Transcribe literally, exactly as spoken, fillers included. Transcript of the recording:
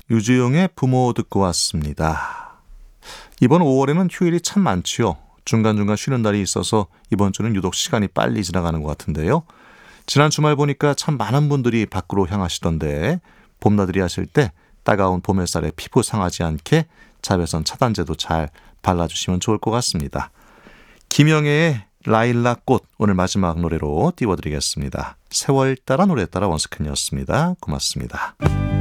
유지용의 부모 듣고 왔습니다. 이번 오월에는 휴일이 참 많지요. 중간중간 쉬는 날이 있어서 이번 주는 유독 시간이 빨리 지나가는 것 같은데요. 지난 주말 보니까 참 많은 분들이 밖으로 향하시던데 봄나들이 하실 때 따가운 봄 햇살에 피부 상하지 않게 자외선 차단제도 잘 발라주시면 좋을 것 같습니다. 김영애의 라일락 꽃 오늘 마지막 노래로 띄워드리겠습니다. 세월 따라 노래 따라 원스캔이었습니다. 고맙습니다.